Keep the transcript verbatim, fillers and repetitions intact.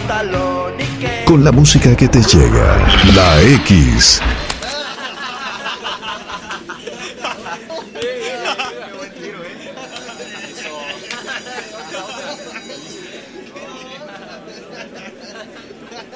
pantalón y que... Con la música que te llega, la X.